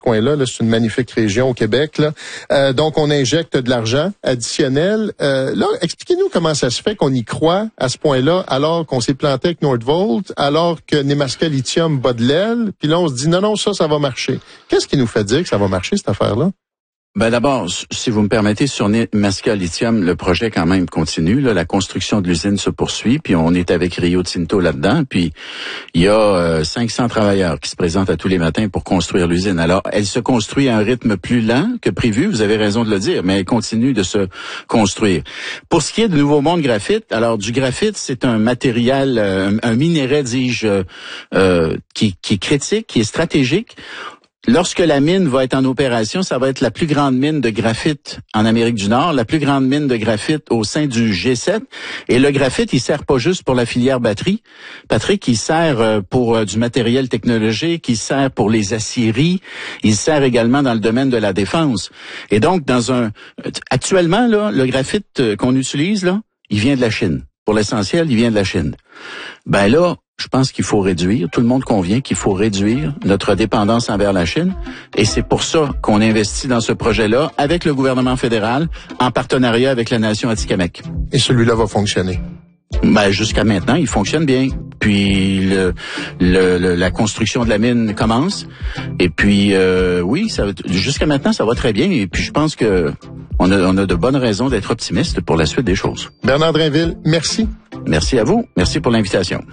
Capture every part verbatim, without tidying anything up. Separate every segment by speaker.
Speaker 1: coin-là. Là, c'est une magnifique région au Québec. Là. Euh, donc, on injecte de l'argent additionnel. Euh, là, expliquez-nous comment ça se fait qu'on y croit à ce point-là, alors qu'on s'est planté avec Nordvolt, alors que Nemaska Lithium bat de l'aile, puis là, on se dit non, non, ça, ça va marcher. Qu'est-ce qui nous fait dire que ça va marcher, cette affaire-là?
Speaker 2: Ben d'abord, si vous me permettez, sur Nemaska Lithium, le projet quand même continue. Là, la construction de l'usine se poursuit, puis on est avec Rio Tinto là-dedans. Puis il y a euh, cinq cents travailleurs qui se présentent à tous les matins pour construire l'usine. Alors, elle se construit à un rythme plus lent que prévu, vous avez raison de le dire, mais elle continue de se construire. Pour ce qui est du Nouveau Monde Graphite, alors du graphite, c'est un matériel, euh, un minerai, dis-je, euh, qui, qui est critique, qui est stratégique. Lorsque la mine va être en opération, ça va être la plus grande mine de graphite en Amérique du Nord, la plus grande mine de graphite au sein du G sept. Et le graphite, il sert pas juste pour la filière batterie. Patrick, il sert pour du matériel technologique, il sert pour les aciéries, il sert également dans le domaine de la défense. Et donc, dans un, actuellement, là, le graphite qu'on utilise, là, il vient de la Chine. Pour l'essentiel, il vient de la Chine. Ben là, je pense qu'il faut réduire, tout le monde convient qu'il faut réduire notre dépendance envers la Chine. Et c'est pour ça qu'on investit dans ce projet-là avec le gouvernement fédéral en partenariat avec la nation Atikamekw.
Speaker 1: Et celui-là va fonctionner?
Speaker 2: Ben, jusqu'à maintenant, il fonctionne bien. Puis le, le, le la construction de la mine commence. Et puis euh, oui, ça jusqu'à maintenant, ça va très bien. Et puis je pense que on a, on a de bonnes raisons d'être optimistes pour la suite des choses.
Speaker 1: Bernard Drainville, merci.
Speaker 2: Merci à vous. Merci pour l'invitation.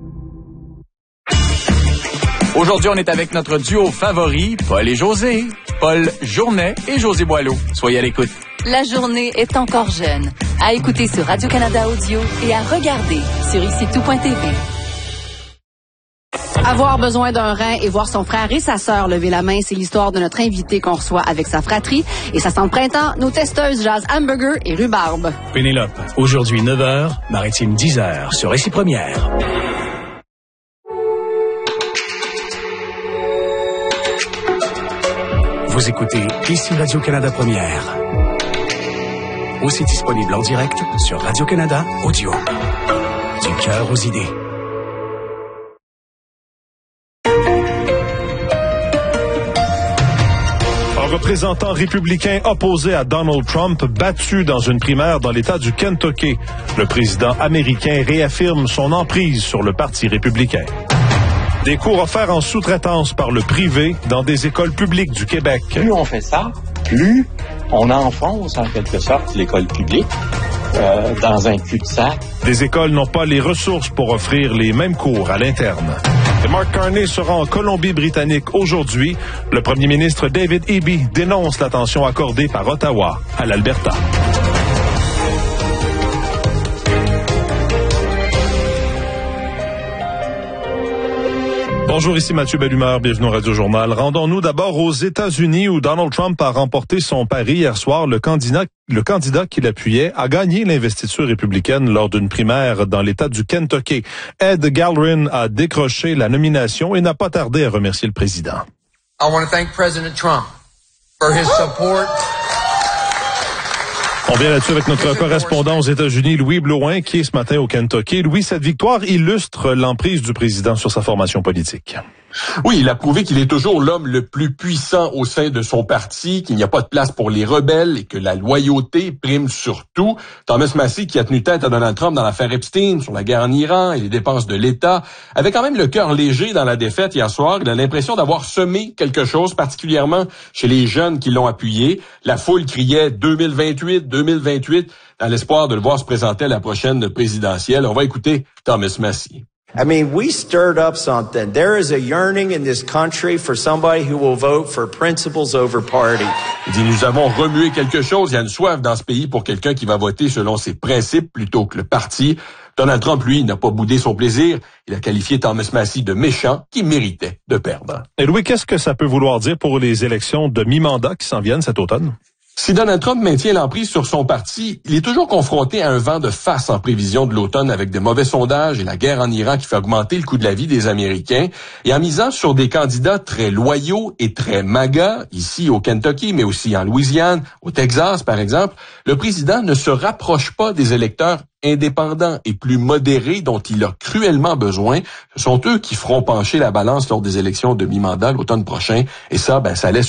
Speaker 3: Aujourd'hui, on est avec notre duo favori, Paul et José. Paul Journet et José Boileau. Soyez à l'écoute.
Speaker 4: La journée est encore jeune. À écouter sur Radio-Canada Audio et à regarder sur ici tout point t v.
Speaker 5: Avoir besoin d'un rein et voir son frère et sa sœur lever la main, c'est l'histoire de notre invité qu'on reçoit avec sa fratrie. Et ça sent le printemps, nos testeuses jazz hamburger et rhubarbe.
Speaker 6: Pénélope, aujourd'hui neuf heures, Maritime dix heures, sur Ici Première. Vous écoutez Ici Radio-Canada Première. Aussi disponible en direct sur Radio-Canada Audio. Du cœur aux idées.
Speaker 7: Un représentant républicain opposé à Donald Trump battu dans une primaire dans l'État du Kentucky. Le président américain réaffirme son emprise sur le Parti républicain. Des cours offerts en sous-traitance par le privé dans des écoles publiques du Québec.
Speaker 8: Plus on fait ça, plus on enfonce en quelque sorte l'école publique euh, dans un cul-de-sac.
Speaker 7: Des écoles n'ont pas les ressources pour offrir les mêmes cours à l'interne. Et Mark Carney sera en Colombie-Britannique aujourd'hui. Le premier ministre David Eby dénonce l'attention accordée par Ottawa à l'Alberta. Bonjour, ici Mathieu Bellumeur, bienvenue au Radio Journal. Rendons-nous d'abord aux États-Unis où Donald Trump a remporté son pari hier soir. Le candidat, le candidat qu'il appuyait a gagné l'investiture républicaine lors d'une primaire dans l'État du Kentucky. Ed Gallerin a décroché la nomination et n'a pas tardé à remercier le président.
Speaker 9: I want to thank President Trump for his support.
Speaker 7: On vient là-dessus avec notre correspondant aux États-Unis, Louis Blouin, qui est ce matin au Kentucky. Louis, cette victoire illustre l'emprise du président sur sa formation politique.
Speaker 10: Oui, il a prouvé qu'il est toujours l'homme le plus puissant au sein de son parti, qu'il n'y a pas de place pour les rebelles et que la loyauté prime surtout. Thomas Massie, qui a tenu tête à Donald Trump dans l'affaire Epstein, sur la guerre en Iran et les dépenses de l'État, avait quand même le cœur léger dans la défaite hier soir. Il a l'impression d'avoir semé quelque chose, particulièrement chez les jeunes qui l'ont appuyé. La foule criait deux mille vingt-huit, deux mille vingt-huit, dans l'espoir de le voir se présenter à la prochaine présidentielle. On va écouter Thomas Massie.
Speaker 11: I mean, we stirred up something. There is a yearning in this country for somebody who will vote for principles over party.
Speaker 10: Il dit, nous avons remué quelque chose. Il y a une soif dans ce pays pour quelqu'un qui va voter selon ses principes plutôt que le parti. Donald Trump, lui, n'a pas boudé son plaisir. Il a qualifié Thomas Massie de méchant qui méritait de perdre.
Speaker 7: Et Louis, qu'est-ce que ça peut vouloir dire pour les élections de mi-mandat qui s'en viennent cet automne?
Speaker 10: Si Donald Trump maintient l'emprise sur son parti, il est toujours confronté à un vent de face en prévision de l'automne avec de mauvais sondages et la guerre en Iran qui fait augmenter le coût de la vie des Américains. Et en misant sur des candidats très loyaux et très MAGA, ici au Kentucky, mais aussi en Louisiane, au Texas par exemple, le président ne se rapproche pas des électeurs indépendants et plus modérés dont il a cruellement besoin. Ce sont eux qui feront pencher la balance lors des élections de mi-mandat l'automne prochain. Et ça, ben, ça laisse